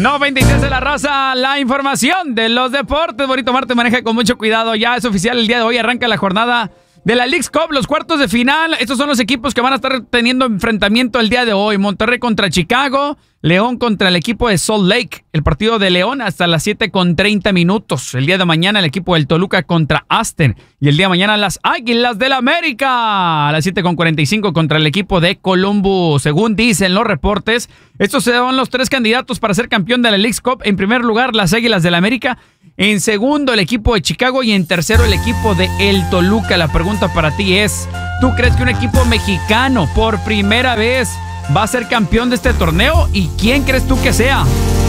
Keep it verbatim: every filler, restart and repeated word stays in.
noventa y tres de la raza, la información de los deportes. Bonito Marte, maneja con mucho cuidado. Ya es oficial, el día de hoy arranca la jornada de la Leagues Cup, los cuartos de final. Estos son los equipos que van a estar teniendo enfrentamiento el día de hoy. Monterrey contra Chicago, León contra el equipo de Salt Lake. El partido de León hasta las siete con treinta minutos. El día de mañana el equipo del Toluca contra Aston. Y el día de mañana las Águilas del América a las siete con cuarenta y cinco contra el equipo de Columbus. Según dicen los reportes, estos son los tres candidatos para ser campeón de la Leagues Cup. En primer lugar, las Águilas del América. En segundo, el equipo de Chicago. Y en tercero, el equipo de el Toluca. La pregunta para ti es, ¿tú crees que un equipo mexicano por primera vez va a ser campeón de este torneo? ¿Y quién crees tú que sea?